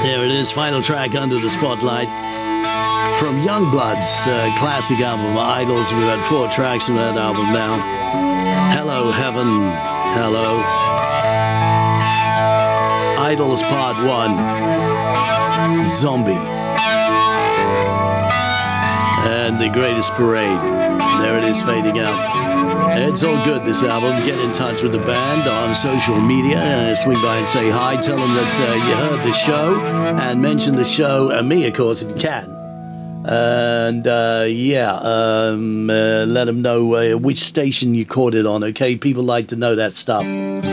There it is, final track, Under the Spotlight. From Youngblood's classic album, Idols. We've had 4 tracks from that album now. Hello, Heaven. Hello. Idols Part 1. Zombie. And The Greatest Parade. There it is, fading out. It's all good, this album. Get in touch with the band on social media and swing by and say hi. Tell them that you heard the show and mention the show and me, of course, if you can. And let them know which station you caught it on, okay? People like to know that stuff.